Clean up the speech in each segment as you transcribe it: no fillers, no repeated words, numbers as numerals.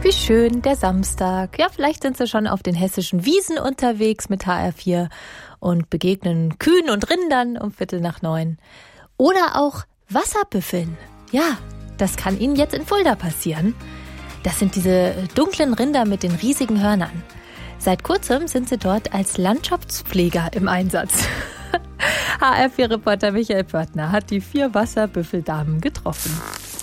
Wie schön, der Samstag. Ja, vielleicht sind Sie schon auf den hessischen Wiesen unterwegs mit HR4 und begegnen Kühen und Rindern um 8:45. Oder auch Wasserbüffeln. Ja, das kann Ihnen jetzt in Fulda passieren. Das sind diese dunklen Rinder mit den riesigen Hörnern. Seit kurzem sind sie dort als Landschaftspfleger im Einsatz. HR4-Reporter Michael Pörtner hat die 4 Wasserbüffeldamen getroffen.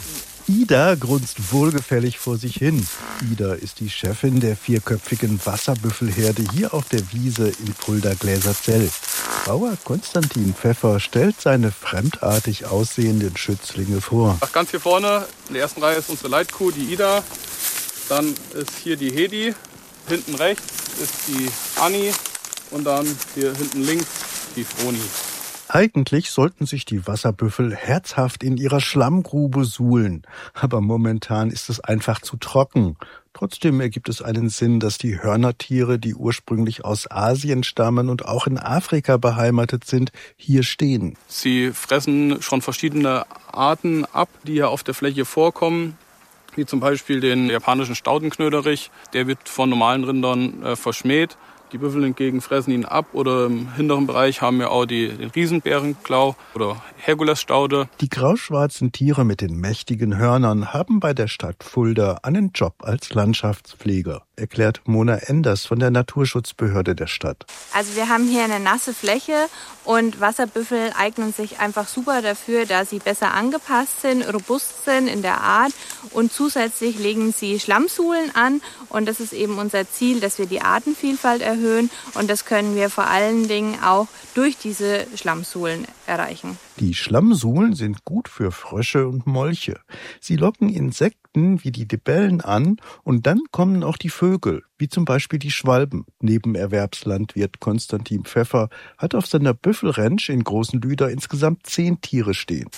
Ida grunzt wohlgefällig vor sich hin. Ida ist die Chefin der 4-köpfigen Wasserbüffelherde hier auf der Wiese in Fulda-Gläserzell. Bauer Konstantin Pfeffer stellt seine fremdartig aussehenden Schützlinge vor. Ganz hier vorne in der ersten Reihe ist unsere Leitkuh, die Ida. Dann ist hier die Hedi. Hinten rechts ist die Anni. Und dann hier hinten links die Froni. Eigentlich sollten sich die Wasserbüffel herzhaft in ihrer Schlammgrube suhlen. Aber momentan ist es einfach zu trocken. Trotzdem ergibt es einen Sinn, dass die Hörnertiere, die ursprünglich aus Asien stammen und auch in Afrika beheimatet sind, hier stehen. Sie fressen schon verschiedene Arten ab, die hier auf der Fläche vorkommen. Wie zum Beispiel den japanischen Staudenknöderich. Der wird von normalen Rindern verschmäht. Die Büffel hingegen fressen ihn ab, oder im hinteren Bereich haben wir auch den Riesenbärenklau oder Herkulesstaude. Die grauschwarzen Tiere mit den mächtigen Hörnern haben bei der Stadt Fulda einen Job als Landschaftspfleger, erklärt Mona Enders von der Naturschutzbehörde der Stadt. Also wir haben hier eine nasse Fläche und Wasserbüffel eignen sich einfach super dafür, da sie besser angepasst sind, robust sind in der Art und zusätzlich legen sie Schlammsuhlen an und das ist eben unser Ziel, dass wir die Artenvielfalt erhöhen und das können wir vor allen Dingen auch durch diese Schlammsuhlen erreichen. Die Schlammsuhlen sind gut für Frösche und Molche. Sie locken Insekten wie die Libellen an und dann kommen auch die Vögel, wie zum Beispiel die Schwalben. Nebenerwerbslandwirt Konstantin Pfeffer hat auf seiner Büffelranch in Großen Lüder insgesamt 10 Tiere stehen.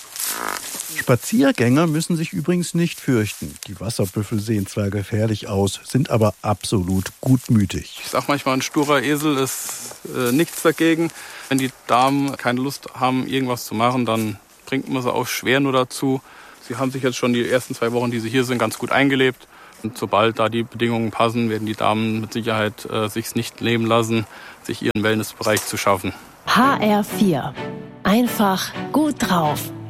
Spaziergänger müssen sich übrigens nicht fürchten. Die Wasserbüffel sehen zwar gefährlich aus, sind aber absolut gutmütig. Ich sag manchmal, ein sturer Esel ist nichts dagegen. Wenn die Damen keine Lust haben, irgendwas zu machen, dann bringt man sie auch schwer nur dazu. Sie haben sich jetzt schon die ersten 2 Wochen, die sie hier sind, ganz gut eingelebt. Und sobald da die Bedingungen passen, werden die Damen mit Sicherheit sich's nicht nehmen lassen, sich ihren Wellnessbereich zu schaffen. HR4. Einfach gut drauf.